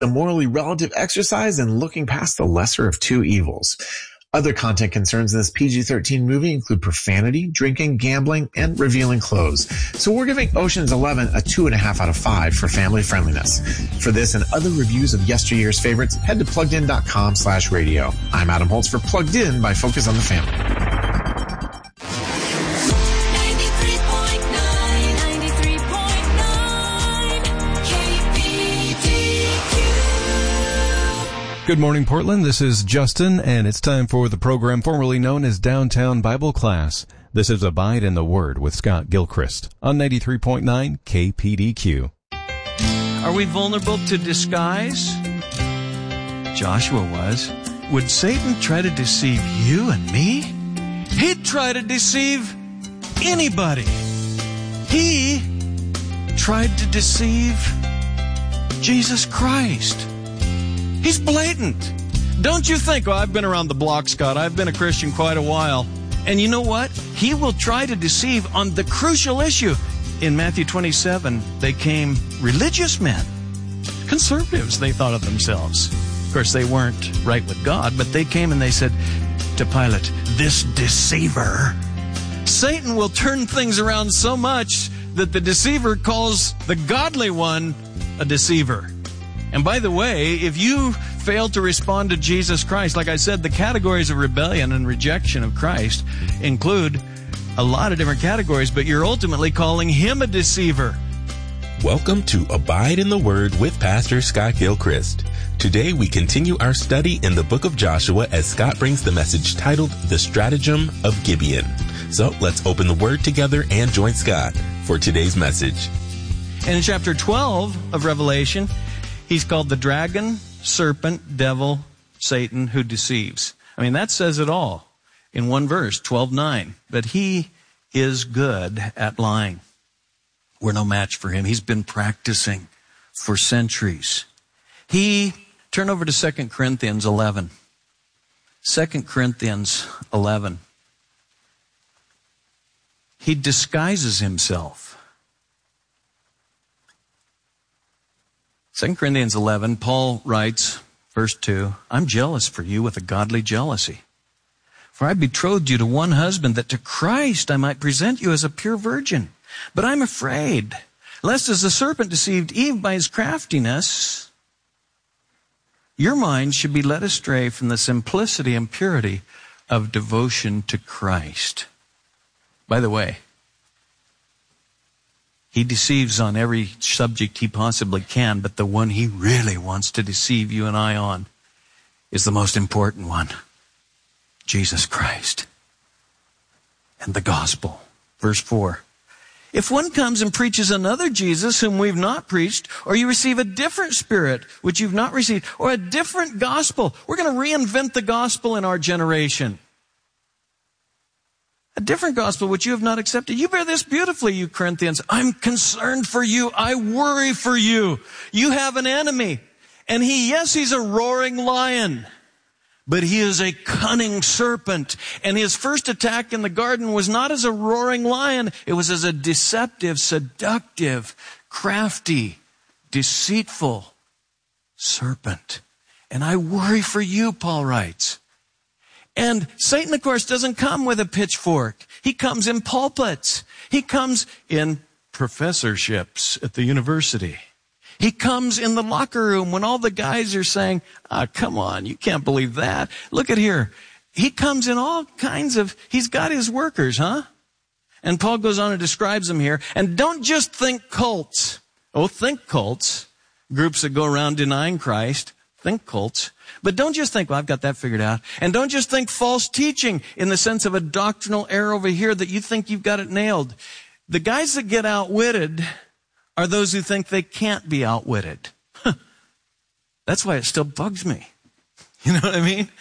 a morally relative exercise in looking past the lesser of two evils. Other content concerns in this PG-13 movie include profanity, drinking, gambling, and revealing clothes. So we're giving Ocean's 11 a 2.5 out of 5 for family friendliness. For this and other reviews of yesteryear's favorites, head to PluggedIn.com/radio. I'm Adam Holtz for Plugged In by Focus on the Family. Good morning, Portland. This is Justin, and it's time for the program formerly known as Downtown Bible Class. This is Abide in the Word with Scott Gilchrist on 93.9 KPDQ. Are we vulnerable to disguise? Joshua was. Would Satan try to deceive you and me? He'd try to deceive anybody. He tried to deceive Jesus Christ. He's blatant. Don't you think, oh, I've been around the block, Scott. I've been a Christian quite a while. And you know what? He will try to deceive on the crucial issue. In Matthew 27, they came religious men. Conservatives, they thought of themselves. Of course, they weren't right with God, but they came and they said to Pilate, this deceiver. Satan will turn things around so much that the deceiver calls the godly one a deceiver. And by the way, if you fail to respond to Jesus Christ, like I said, the categories of rebellion and rejection of Christ include a lot of different categories, but you're ultimately calling him a deceiver. Welcome to Abide in the Word with Pastor Scott Gilchrist. Today we continue our study in the book of Joshua as Scott brings the message titled The Stratagem of Gibeon. So let's open the Word together and join Scott for today's message. And in chapter 12 of Revelation, he's called the dragon, serpent, devil, Satan, who deceives. I mean, that says it all in one verse, 12:9. But he is good at lying. We're no match for him. He's been practicing for centuries. Turn over to 2 Corinthians 11. 2 Corinthians 11. He disguises himself. 2 Corinthians 11, Paul writes, verse 2, I'm jealous for you with a godly jealousy. For I betrothed you to one husband, that to Christ I might present you as a pure virgin. But I'm afraid, lest as the serpent deceived Eve by his craftiness, your mind should be led astray from the simplicity and purity of devotion to Christ. By the way, he deceives on every subject he possibly can, but the one he really wants to deceive you and I on is the most important one. Jesus Christ and the gospel. Verse 4. If one comes and preaches another Jesus whom we've not preached, or you receive a different spirit which you've not received, or a different gospel, we're going to reinvent the gospel in our generation. A different gospel which you have not accepted. You bear this beautifully, you Corinthians. I'm concerned for you. I worry for you. You have an enemy. And he's a roaring lion. But he is a cunning serpent. And his first attack in the garden was not as a roaring lion. It was as a deceptive, seductive, crafty, deceitful serpent. And I worry for you, Paul writes. And Satan, of course, doesn't come with a pitchfork. He comes in pulpits. He comes in professorships at the university. He comes in the locker room when all the guys are saying, come on, you can't believe that. Look at here. He comes in all kinds of, he's got his workers, huh? And Paul goes on and describes them here. And don't just think cults. Oh, think cults. Groups that go around denying Christ. Think cults. But don't just think, well, I've got that figured out. And don't just think false teaching in the sense of a doctrinal error over here that you think you've got it nailed. The guys that get outwitted are those who think they can't be outwitted. That's why it still bugs me. You know what I mean?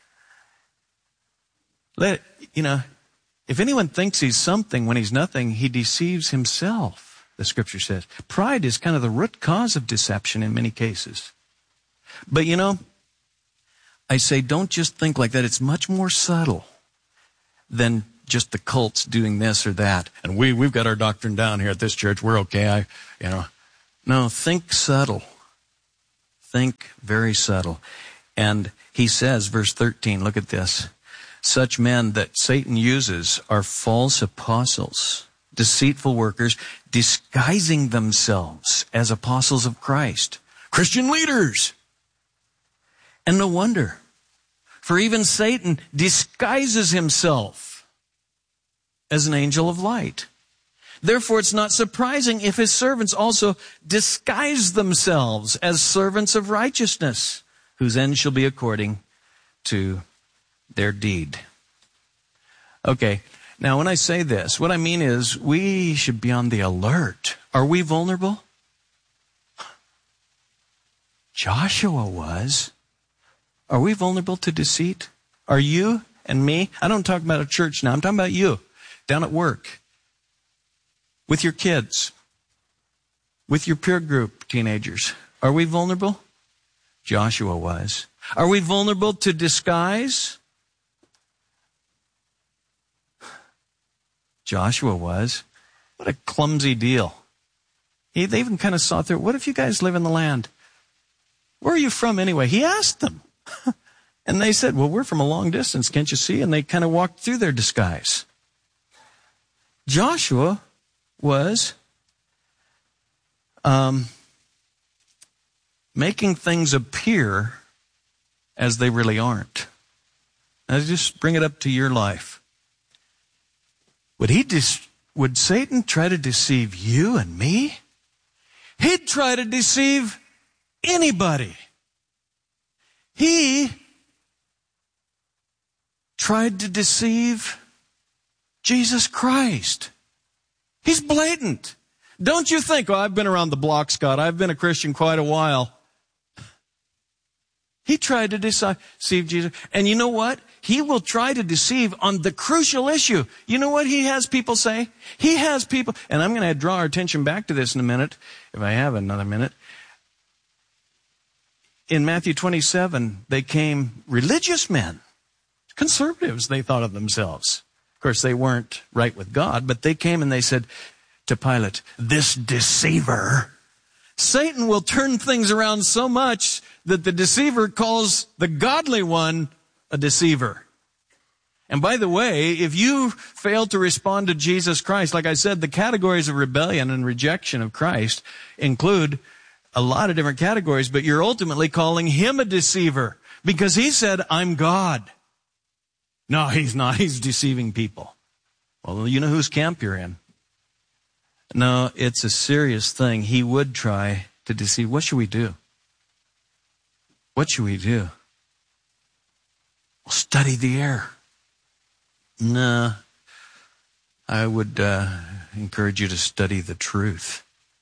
If anyone thinks he's something when he's nothing, he deceives himself, the scripture says. Pride is kind of the root cause of deception in many cases. But I say don't just think like that. It's much more subtle than just the cults doing this or that. And we've got our doctrine down here at this church. We're okay. No, think subtle. Think very subtle. And he says, verse 13, look at this. Such men that Satan uses are false apostles, deceitful workers, disguising themselves as apostles of Christ. Christian leaders. And no wonder, for even Satan disguises himself as an angel of light. Therefore, it's not surprising if his servants also disguise themselves as servants of righteousness, whose end shall be according to their deed. Okay, now when I say this, what I mean is we should be on the alert. Are we vulnerable? Joshua was. Are we vulnerable to deceit? Are you and me? I don't talk about a church now. I'm talking about you, down at work, with your kids, with your peer group, teenagers. Are we vulnerable? Joshua was. Are we vulnerable to disguise? Joshua was. What a clumsy deal. They even kind of saw through. What if you guys live in the land? Where are you from anyway? He asked them. And they said, well, we're from a long distance, can't you see? And they kind of walked through their disguise. Joshua was making things appear as they really aren't. Now just bring it up to your life. Would Satan try to deceive you and me? He'd try to deceive anybody. He tried to deceive Jesus Christ. He's blatant. Don't you think, I've been around the block, Scott. I've been a Christian quite a while. He tried to deceive Jesus. And you know what? He will try to deceive on the crucial issue. You know what he has people say? He has people, and I'm going to draw our attention back to this in a minute, if I have another minute. In Matthew 27, they came religious men, conservatives, they thought of themselves. Of course, they weren't right with God, but they came and they said to Pilate, this deceiver. Satan will turn things around so much that the deceiver calls the godly one a deceiver. And by the way, if you fail to respond to Jesus Christ, like I said, the categories of rebellion and rejection of Christ include a lot of different categories, but you're ultimately calling him a deceiver because he said, I'm God. No, he's not. He's deceiving people. Well, you know whose camp you're in. No, it's a serious thing. He would try to deceive. What should we do? What should we do? Well, study the air. No, I would encourage you to study the truth.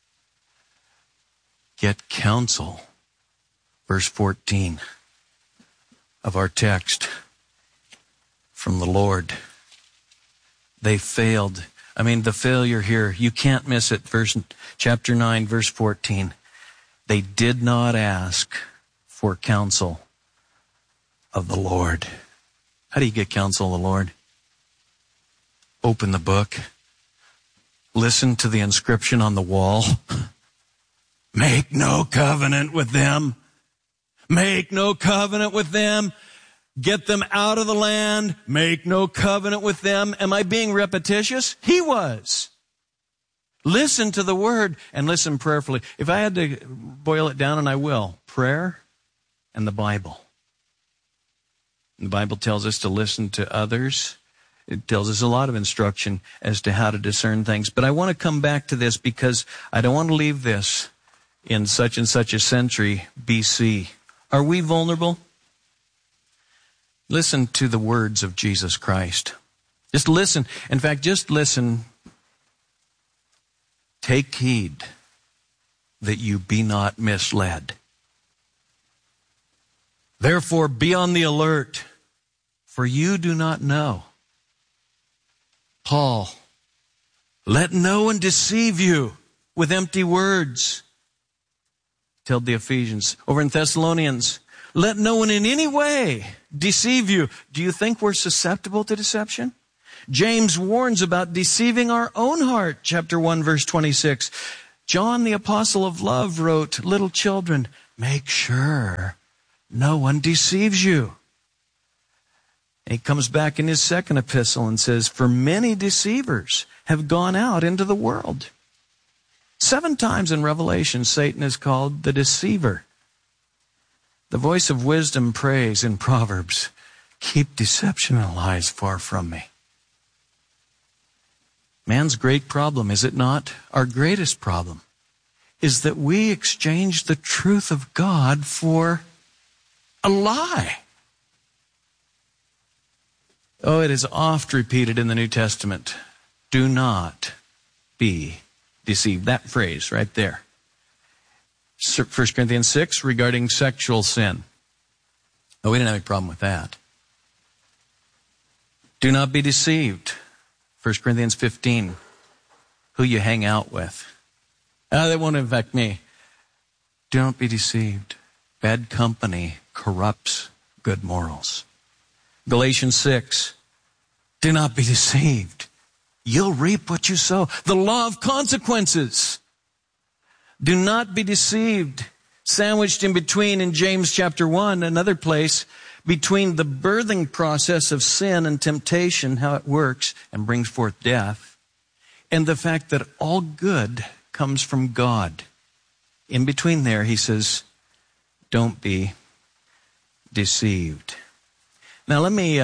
Get counsel. Verse 14 of our text from the Lord. They failed. I mean, the failure here, you can't miss it. Chapter 9, verse 14. They did not ask for counsel of the Lord. How do you get counsel of the Lord? Open the book. Listen to the inscription on the wall. Make no covenant with them. Make no covenant with them. Get them out of the land. Make no covenant with them. Am I being repetitious? He was. Listen to the word and listen prayerfully. If I had to boil it down, and I will, prayer and the Bible. The Bible tells us to listen to others. It tells us a lot of instruction as to how to discern things. But I want to come back to this because I don't want to leave this in such and such a century BC. Are we vulnerable? Listen to the words of Jesus Christ. Just listen. In fact, just listen. Take heed that you be not misled. Therefore, be on the alert, for you do not know. Paul, let no one deceive you with empty words. Tell the Ephesians. Over in Thessalonians, let no one in any way deceive you. Do you think we're susceptible to deception? James warns about deceiving our own heart. Chapter 1, verse 26. John, the apostle of love, wrote, little children, make sure no one deceives you. And he comes back in his second epistle and says, for many deceivers have gone out into the world. 7 times in Revelation, Satan is called the deceiver. The voice of wisdom prays in Proverbs, keep deception and lies far from me. Man's great problem, is it not? Our greatest problem is that we exchange the truth of God for a lie. Oh, it is oft repeated in the New Testament. Do not be deceived. That phrase right there. 1 Corinthians 6 regarding sexual sin. Oh, we didn't have any problem with that. Do not be deceived. 1 Corinthians 15. Who you hang out with. That won't affect me. Don't be deceived. Bad company corrupts good morals. Galatians 6. Do not be deceived. You'll reap what you sow. The law of consequences. Do not be deceived. Sandwiched in between in James chapter 1, another place, between the birthing process of sin and temptation, how it works and brings forth death, and the fact that all good comes from God. In between there, he says, don't be deceived. Now let me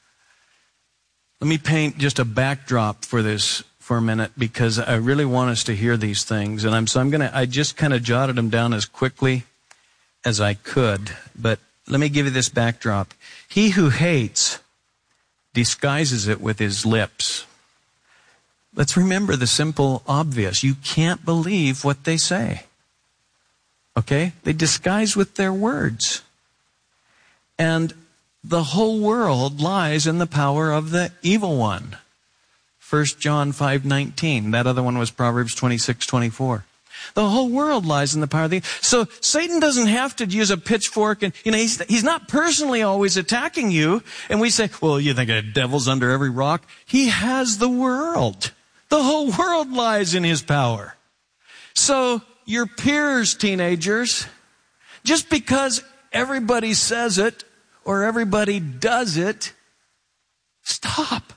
paint just a backdrop for this for a minute, because I really want us to hear these things, and I just kind of jotted them down as quickly as I could, but let me give you this backdrop. He who hates disguises it with his lips. Let's remember the simple obvious. You can't believe what they say. Okay? They disguise with their words. And the whole world lies in the power of the evil one. 1 John 5:19. That other one was Proverbs 26:24. The whole world lies in the power of the... So Satan doesn't have to use a pitchfork, and he's not personally always attacking you. And we say, well, you think a devil's under every rock? He has the world. The whole world lies in his power. So your peers, teenagers, just because everybody says it or everybody does it, stop.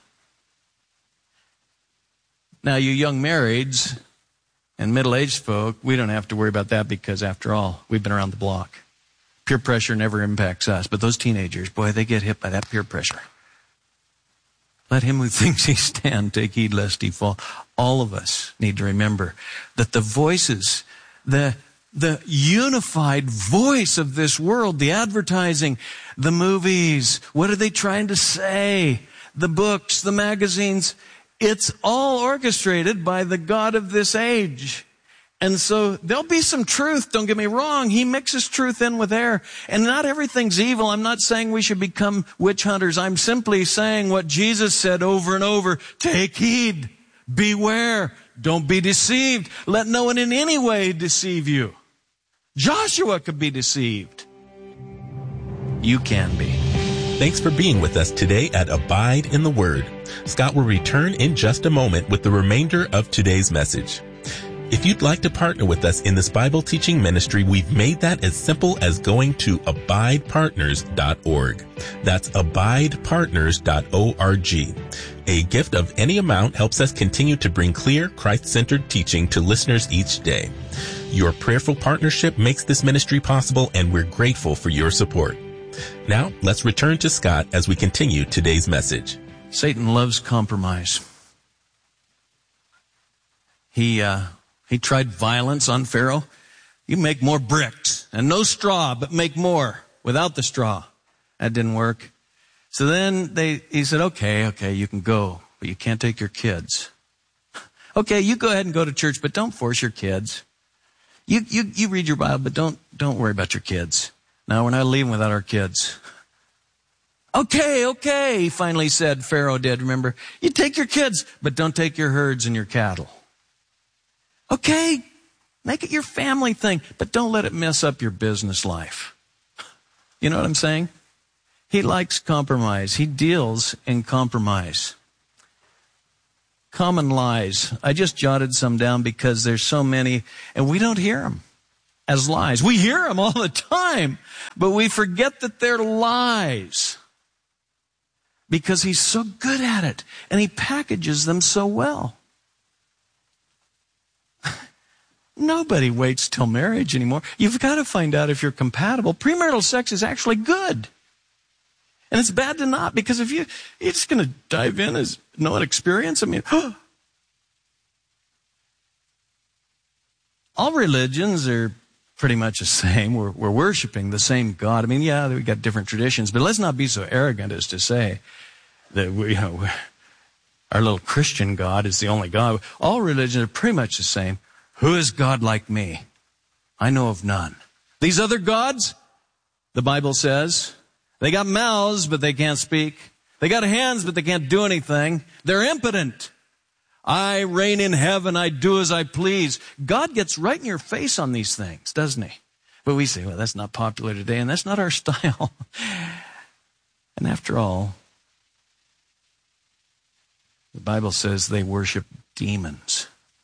Now, you young marrieds and middle-aged folk, we don't have to worry about that because, after all, we've been around the block. Peer pressure never impacts us. But those teenagers, boy, they get hit by that peer pressure. Let him who thinks he stand take heed lest he fall. All of us need to remember that the voices, the unified voice of this world, the advertising, the movies, what are they trying to say? The books, the magazines, it's all orchestrated by the God of this age. And so there'll be some truth, don't get me wrong. He mixes truth in with error. And not everything's evil. I'm not saying we should become witch hunters. I'm simply saying what Jesus said over and over. Take heed. Beware. Don't be deceived. Let no one in any way deceive you. Joshua could be deceived. You can be. Thanks for being with us today at Abide in the Word. Scott will return in just a moment with the remainder of today's message. If you'd like to partner with us in this Bible teaching ministry, we've made that as simple as going to abidepartners.org. That's abidepartners.org. A gift of any amount helps us continue to bring clear, Christ-centered teaching to listeners each day. Your prayerful partnership makes this ministry possible, and we're grateful for your support. Now, let's return to Scott as we continue today's message. Satan loves compromise. He tried violence on Pharaoh. You make more bricks and no straw, but make more without the straw. That didn't work. So then he said, okay, you can go, but you can't take your kids. Okay, you go ahead and go to church, but don't force your kids. You read your Bible, but don't worry about your kids. No, we're not leaving without our kids. Okay, he finally said, Pharaoh did, remember? You take your kids, but don't take your herds and your cattle. Okay, make it your family thing, but don't let it mess up your business life. You know what I'm saying? He likes compromise. He deals in compromise. Common lies. I just jotted some down because there's so many, and we don't hear them. as lies. We hear them all the time, but we forget that they're lies because he's so good at it and he packages them so well. Nobody waits till marriage anymore. You've got to find out if you're compatible. Premarital sex is actually good. And it's bad to not, because if you're just going to dive in as no experience, I mean, all religions are pretty much the same. We're worshiping the same God. I mean, yeah, we got different traditions, but let's not be so arrogant as to say that our little Christian God is the only God. All religions are pretty much the same. Who is God like me? I know of none. These other gods, the Bible says, they got mouths, but they can't speak. They got hands, but they can't do anything. They're impotent. I reign in heaven. I do as I please. God gets right in your face on these things, doesn't he? But we say, well, that's not popular today, and that's not our style. And after all, the Bible says they worship demons.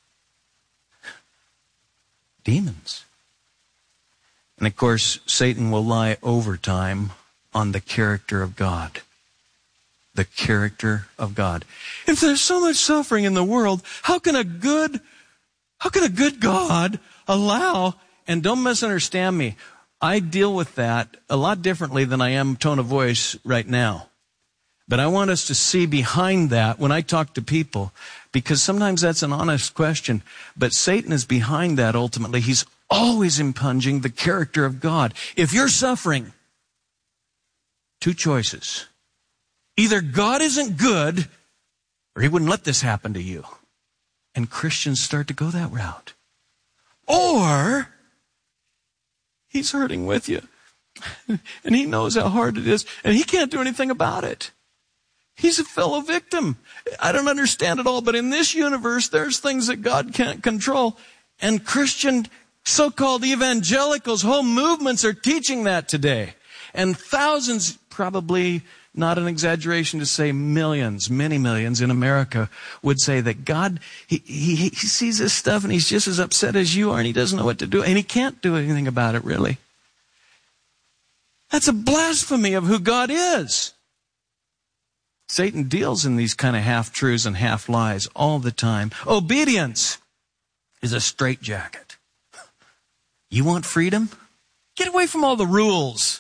Demons. And of course, Satan will lie overtime on the character of God. The character of God. If there's so much suffering in the world, how can a good God allow, and don't misunderstand me, I deal with that a lot differently than I am tone of voice right now. But I want us to see behind that when I talk to people, because sometimes that's an honest question. But Satan is behind that ultimately. He's always impugning the character of God. If you're suffering, two choices. Either God isn't good, or he wouldn't let this happen to you. And Christians start to go that route. Or he's hurting with you. And he knows how hard it is. And he can't do anything about it. He's a fellow victim. I don't understand it all, but in this universe, there's things that God can't control. And Christian so-called evangelicals, whole movements are teaching that today. And thousands, probably not an exaggeration to say millions, many millions in America would say that God, he sees this stuff and he's just as upset as you are and he doesn't know what to do and he can't do anything about it really. That's a blasphemy of who God is. Satan deals in these kind of half-truths and half-lies all the time. Obedience is a straitjacket. You want freedom? Get away from all the rules.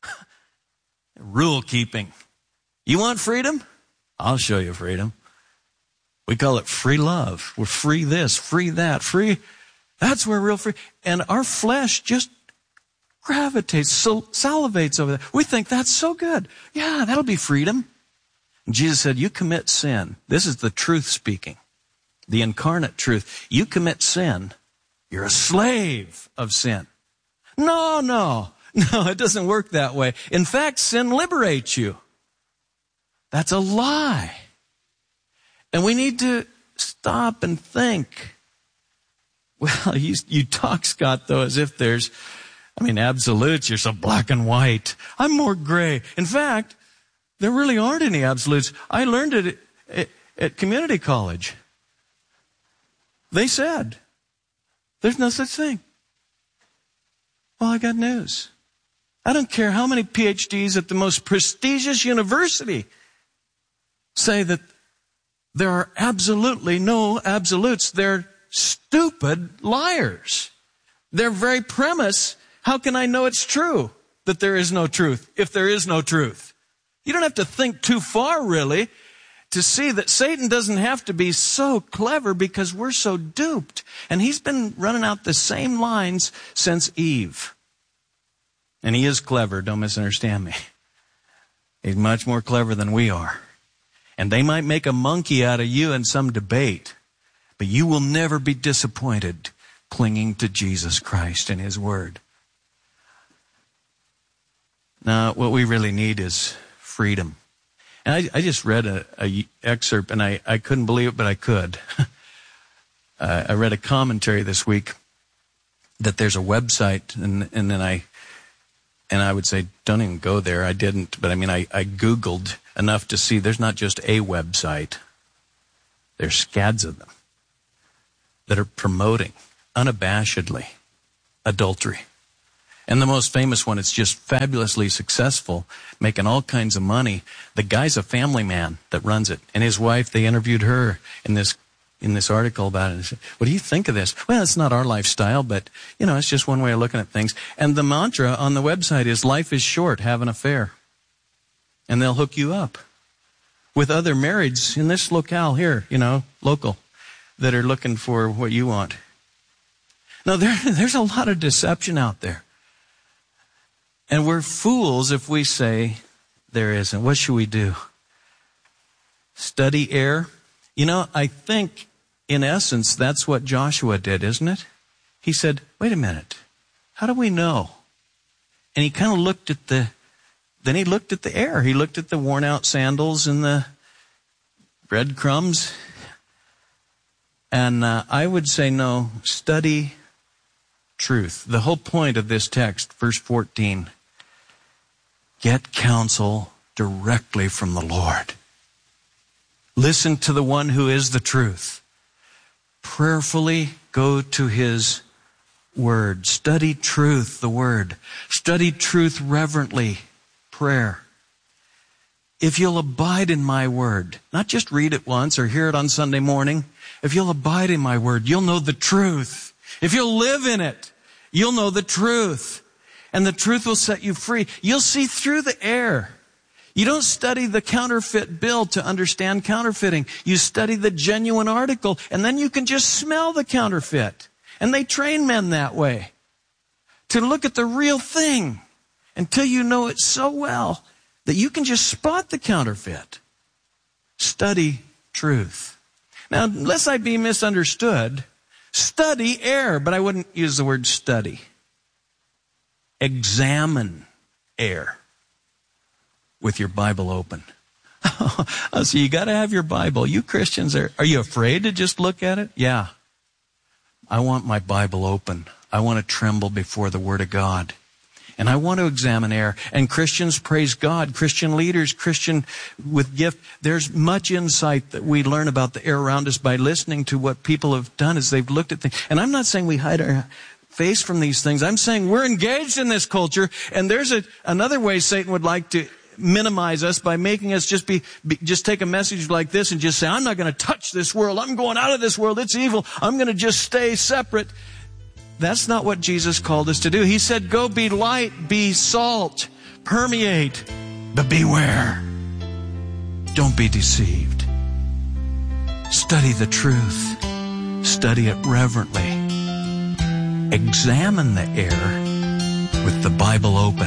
Rule keeping. You want freedom? I'll show you freedom. We call it free love. We're free this, free that, free. That's where real free. And our flesh just gravitates, salivates over that. We think that's so good. Yeah, that'll be freedom. And Jesus said, you commit sin. This is the truth speaking. The incarnate truth. You commit sin. You're a slave of sin. No, it doesn't work that way. In fact, sin liberates you. That's a lie. And we need to stop and think. Well, you talk, Scott, though, as if there's, absolutes. You're so black and white. I'm more gray. In fact, there really aren't any absolutes. I learned it at community college. They said, there's no such thing. Well, I got news. I don't care how many PhDs at the most prestigious university say that there are absolutely no absolutes. They're stupid liars. Their very premise, how can I know it's true that there is no truth if there is no truth? You don't have to think too far, really, to see that Satan doesn't have to be so clever because we're so duped. And he's been running out the same lines since Eve. And he is clever, don't misunderstand me. He's much more clever than we are. And they might make a monkey out of you in some debate, but you will never be disappointed clinging to Jesus Christ and his word. Now, what we really need is freedom. And I just read a excerpt, and I couldn't believe it, but I could. I read a commentary this week that there's a website, and then I would say, don't even go there. I didn't, but I Googled enough to see there's not just a website. There's scads of them that are promoting unabashedly adultery. And the most famous one, it's just fabulously successful, making all kinds of money. The guy's a family man that runs it. And his wife, they interviewed her in this article about it. And said, what do you think of this? Well, it's not our lifestyle, but, it's just one way of looking at things. And the mantra on the website is, life is short, have an affair. And they'll hook you up with other marrieds in this locale here, local, that are looking for what you want. Now, there's a lot of deception out there. And we're fools if we say there isn't. What should we do? Study error? I think, in essence, that's what Joshua did, isn't it? He said, wait a minute, how do we know? And he kind of looked at the error. He looked at the worn out sandals and the breadcrumbs. And I would say no, study truth. The whole point of this text, verse 14, get counsel directly from the Lord. Listen to the one who is the truth. Prayerfully go to his word. Study truth, the word. Study truth reverently, prayer. If you'll abide in my word, not just read it once or hear it on Sunday morning, if you'll abide in my word, you'll know the truth. If you'll live in it, you'll know the truth. And the truth will set you free. You'll see through the error. You don't study the counterfeit bill to understand counterfeiting. You study the genuine article, and then you can just smell the counterfeit. And they train men that way, to look at the real thing until you know it so well that you can just spot the counterfeit. Study truth. Now, lest I be misunderstood, study error, but I wouldn't use the word study. Examine error with your Bible open. So you got to have your Bible. You Christians, are you afraid to just look at it? Yeah. I want my Bible open. I want to tremble before the Word of God. And I want to examine error. And Christians, praise God, Christian leaders, Christian with gift, there's much insight that we learn about the error around us by listening to what people have done as they've looked at things. And I'm not saying we hide our face from these things. I'm saying we're engaged in this culture, and there's another way Satan would like to minimize us by making us just take a message like this and just say, I'm not going to touch this world. I'm going out of this world. It's evil. I'm going to just stay separate. That's not what Jesus called us to do. He said, go be light, be salt, permeate, but beware. Don't be deceived. Study the truth. Study it reverently. Examine the error with the Bible open.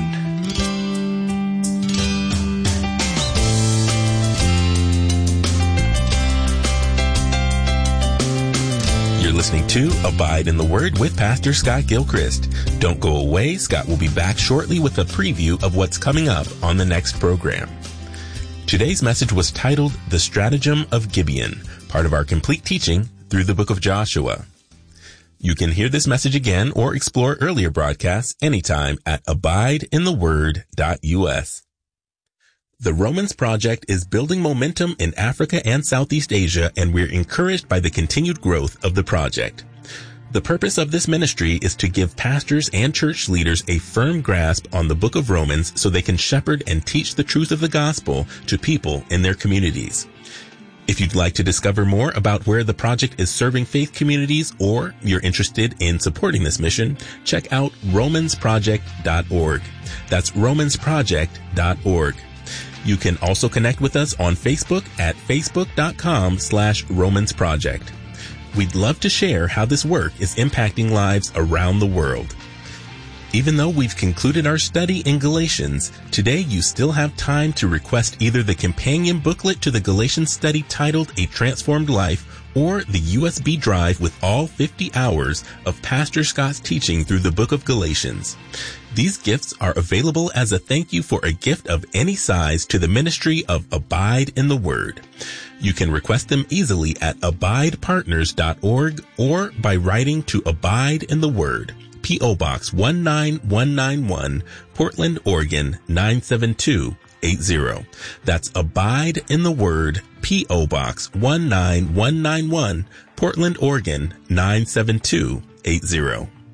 You're listening to Abide in the Word with Pastor Scott Gilchrist. Don't go away. Scott will be back shortly with a preview of what's coming up on the next program. Today's message was titled The Stratagem of Gibeon, part of our complete teaching through the book of Joshua. You can hear this message again or explore earlier broadcasts anytime at abideintheword.us. The Romans Project is building momentum in Africa and Southeast Asia, and we're encouraged by the continued growth of the project. The purpose of this ministry is to give pastors and church leaders a firm grasp on the book of Romans so they can shepherd and teach the truth of the gospel to people in their communities. If you'd like to discover more about where the project is serving faith communities, or you're interested in supporting this mission, check out romansproject.org. That's romansproject.org. You can also connect with us on Facebook at facebook.com/romansproject. We'd love to share how this work is impacting lives around the world. Even though we've concluded our study in Galatians, today you still have time to request either the companion booklet to the Galatians study titled A Transformed Life, or the USB drive with all 50 hours of Pastor Scott's teaching through the book of Galatians. These gifts are available as a thank you for a gift of any size to the ministry of Abide in the Word. You can request them easily at abidepartners.org or by writing to Abide in the Word, P.O. Box 19191, Portland, Oregon 97280. That's Abide in the Word, P.O. Box 19191, Portland, Oregon 97280.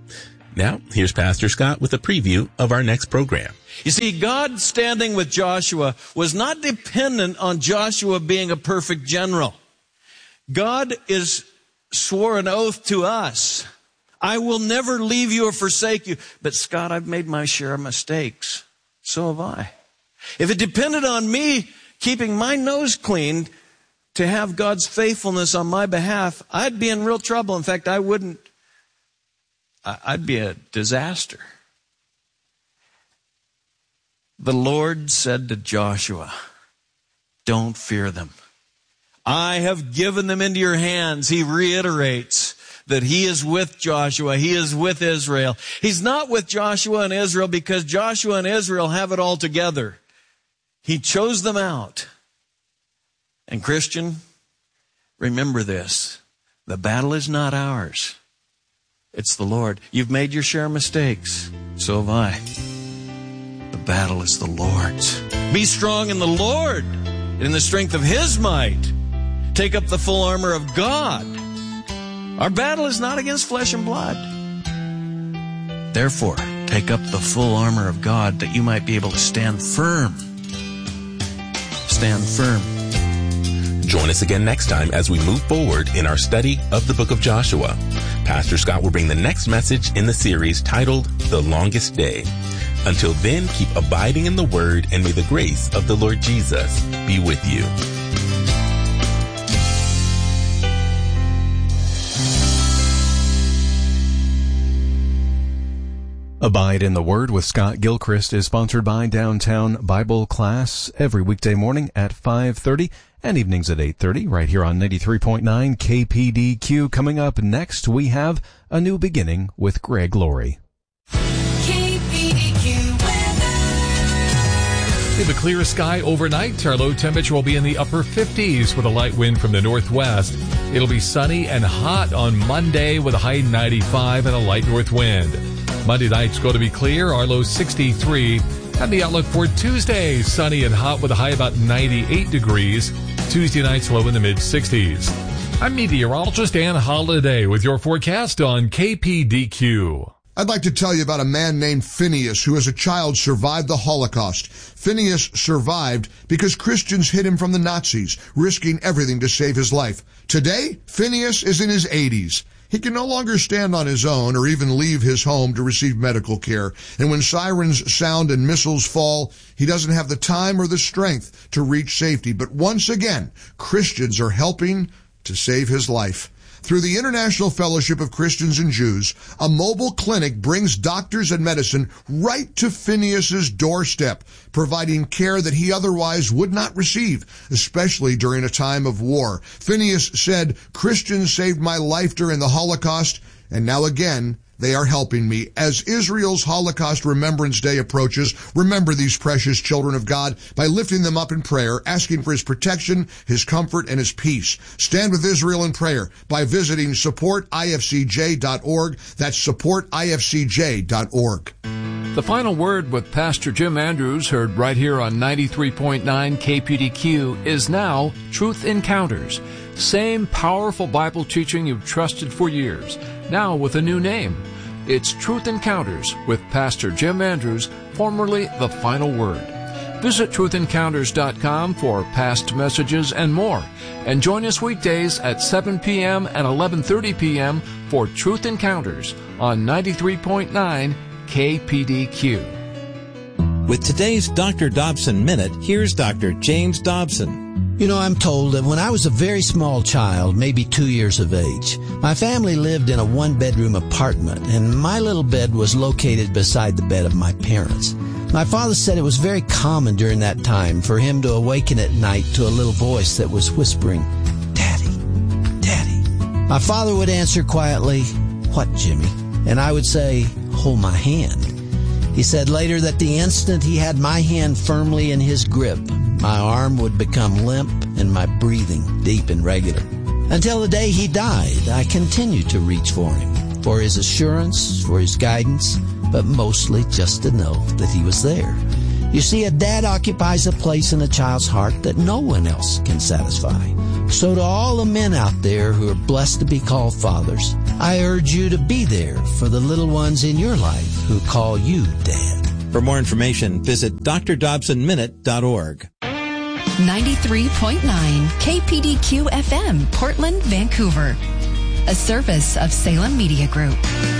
Now, here's Pastor Scott with a preview of our next program. You see, God standing with Joshua was not dependent on Joshua being a perfect general. God swore an oath to us. I will never leave you or forsake you. But Scott, I've made my share of mistakes. So have I. If it depended on me keeping my nose clean to have God's faithfulness on my behalf, I'd be in real trouble. In fact, I'd be a disaster. The Lord said to Joshua, don't fear them. I have given them into your hands. He reiterates that he is with Joshua. He is with Israel. He's not with Joshua and Israel because Joshua and Israel have it all together. He chose them out. And Christian, remember this. The battle is not ours. It's the Lord. You've made your share of mistakes. So have I. The battle is the Lord's. Be strong in the Lord and in the strength of His might. Take up the full armor of God. Our battle is not against flesh and blood. Therefore, take up the full armor of God that you might be able to stand firm. Stand firm. Join us again next time as we move forward in our study of the book of Joshua. Pastor Scott will bring the next message in the series titled The Longest Day. Until then, keep abiding in the Word, and may the grace of the Lord Jesus be with you. Abide in the Word with Scott Gilchrist is sponsored by Downtown Bible Class every weekday morning at 5:30 and evenings at 8:30 right here on 93.9 KPDQ. Coming up next, we have A New Beginning with Greg Laurie. We have a clear sky overnight. Our low temperature will be in the upper 50s with a light wind from the northwest. It'll be sunny and hot on Monday with a high 95 and a light north wind. Monday night's going to be clear, our low 63. And the outlook for Tuesday, sunny and hot with a high about 98 degrees. Tuesday night's low in the mid-60s. I'm meteorologist Ann Holiday with your forecast on KPDQ. I'd like to tell you about a man named Phineas who as a child survived the Holocaust. Phineas survived because Christians hid him from the Nazis, risking everything to save his life. Today, Phineas is in his 80s. He can no longer stand on his own or even leave his home to receive medical care. And when sirens sound and missiles fall, he doesn't have the time or the strength to reach safety. But once again, Christians are helping to save his life. Through the International Fellowship of Christians and Jews, a mobile clinic brings doctors and medicine right to Phineas's doorstep, providing care that he otherwise would not receive, especially during a time of war. Phineas said, "Christians saved my life during the Holocaust, and now again, they are helping me." As Israel's Holocaust Remembrance Day approaches, remember these precious children of God by lifting them up in prayer, asking for His protection, His comfort, and His peace. Stand with Israel in prayer by visiting supportifcj.org. That's supportifcj.org. The Final Word with Pastor Jim Andrews, heard right here on 93.9 KPDQ, is now Truth Encounters. Same powerful Bible teaching you've trusted for years, now with a new name. It's Truth Encounters with Pastor Jim Andrews, formerly The Final Word. Visit truthencounters.com for past messages and more. And join us weekdays at 7 p.m. and 11:30 p.m. for Truth Encounters on 93.9 KPDQ. With today's Dr. Dobson Minute, here's Dr. James Dobson. You know, I'm told that when I was a very small child, maybe 2 years of age, my family lived in a one-bedroom apartment, and my little bed was located beside the bed of my parents. My father said it was very common during that time for him to awaken at night to a little voice that was whispering, "Daddy, Daddy." My father would answer quietly, "What, Jimmy?" And I would say, "Hold my hand." He said later that the instant he had my hand firmly in his grip, my arm would become limp and my breathing deep and regular. Until the day he died, I continued to reach for him, for his assurance, for his guidance, but mostly just to know that he was there. You see, a dad occupies a place in a child's heart that no one else can satisfy. So to all the men out there who are blessed to be called fathers, I urge you to be there for the little ones in your life who call you Dad. For more information, visit drdobsonminute.org. 93.9 KPDQ FM, Portland, Vancouver. A service of Salem Media Group.